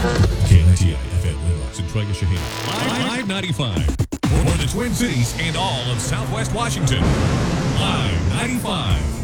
KNTI FM Windows and Trigger Shaheen. Live 95. For the Twin Cities and all of Southwest Washington. Live 95.